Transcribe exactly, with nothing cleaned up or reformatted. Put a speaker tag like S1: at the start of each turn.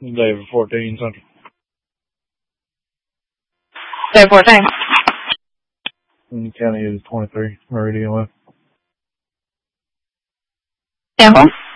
S1: David fourteen Central.
S2: David fourteen.
S1: And the county is twenty-three, Meridian West.
S2: Tampa.